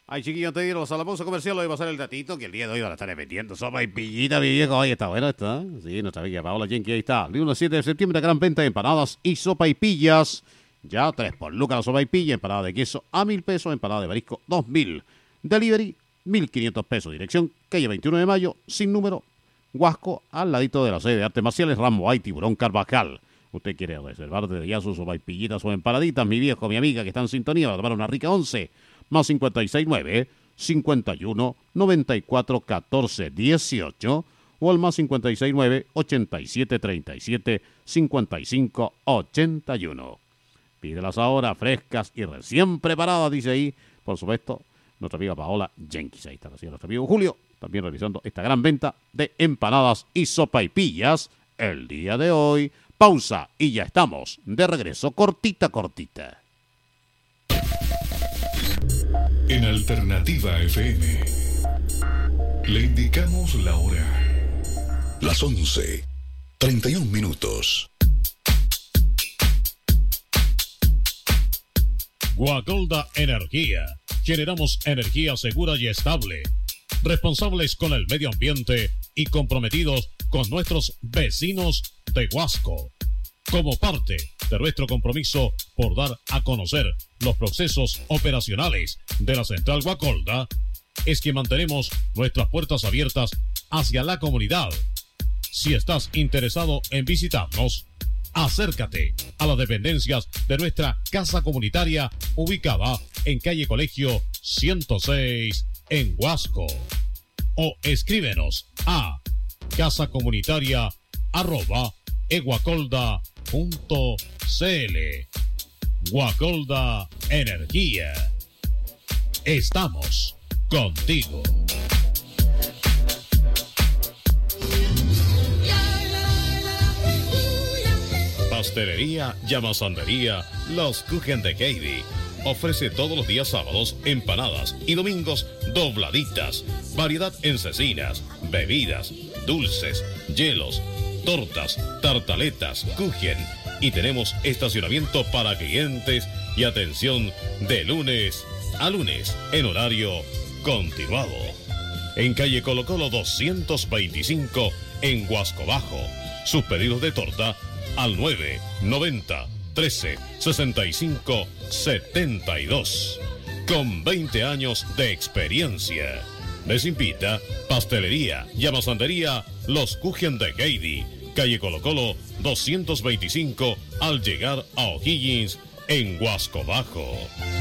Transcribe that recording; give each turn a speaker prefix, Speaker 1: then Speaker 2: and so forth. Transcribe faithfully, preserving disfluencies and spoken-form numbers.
Speaker 1: Ay, chiquillos, te digo, a la pausa comercial hoy va a ser el datito que el día de hoy van a estar metiendo sopa y pillita, mi viejo. Ahí está bueno, está. Sí, nuestra bella Paola Jenki, ahí está. El lunes siete de septiembre, gran venta de empanadas y sopa y pillas. Ya tres por lucas la sopa y pilla, empanada de queso a mil pesos, empanada de marisco dos mil. Delivery, mil quinientos pesos. Dirección, calle veintiuno de mayo, sin número, Huasco, al ladito de la sede de Artes Marciales, Rambo Ay, Tiburón Carvajal. Usted quiere reservar desde ya sus sopa y pillitas o empanaditas, mi viejo, mi amiga, que está en sintonía para tomar una rica once. Más cincuenta y seis nueve, cincuenta y uno, noventa y cuatro, catorce, dieciocho o al más cincuenta y seis nueve, ochenta y siete, treinta y siete, cincuenta y cinco, ochenta y uno. Pídelas ahora, frescas y recién preparadas, dice ahí, por supuesto, nuestra amiga Paola Jenkins. Ahí está recién nuestro amigo Julio, también realizando esta gran venta de empanadas y sopa y pillas el día de hoy. Pausa y ya estamos de regreso, cortita, cortita.
Speaker 2: En Alternativa F M le indicamos la hora. Las once, treinta y un minutos.
Speaker 3: Guacolda Energía. Generamos energía segura y estable. Responsables con el medio ambiente y comprometidos con nuestros vecinos de Huasco. Como parte de nuestro compromiso por dar a conocer los procesos operacionales de la Central Guacolda, es que mantenemos nuestras puertas abiertas hacia la comunidad. Si estás interesado en visitarnos, acércate a las dependencias de nuestra casa comunitaria ubicada en calle Colegio ciento seis en Huasco. O escríbenos a casacomunitaria arroba eguacolda punto cl. Guacolda Energía. Estamos contigo. Pastelería y amasandería Los Kuchen de Katie. Ofrece todos los días sábados empanadas y domingos dobladitas. Variedad en cecinas, bebidas, dulces, hielos, tortas, tartaletas, kuchen. Y tenemos estacionamiento para clientes y atención de lunes a lunes en horario continuado. En calle Colo Colo doscientos veinticinco en Huasco Bajo. Sus pedidos de torta al nueve noventa trece sesenta y cinco setenta y dos. Con veinte años de experiencia. Les invita Pastelería y Amasandería Los Kuchen de Katie. Calle Colo Colo doscientos veinticinco al llegar a O'Higgins en Huasco Bajo.